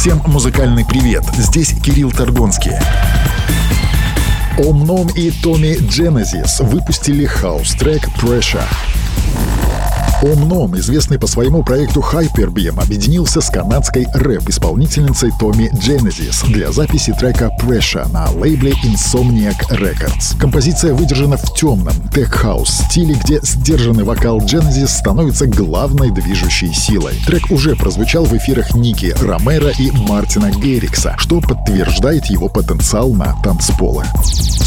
Всем музыкальный привет, здесь Кирилл Торгонский. Omnom и Tommy Genesis выпустили хаус-трек Pressure. Omnom, известный по своему проекту Hyperbeam, объединился с канадской рэп-исполнительницей Tommy Genesis для записи трека Pressure на лейбле Insomniac Records. Композиция выдержана в темном тех-хаус стиле, где сдержанный вокал Genesis становится главной движущей силой. Трек уже прозвучал в эфирах Ники Ромеро и Мартина Геррикса, что подтверждает его потенциал на танцполах.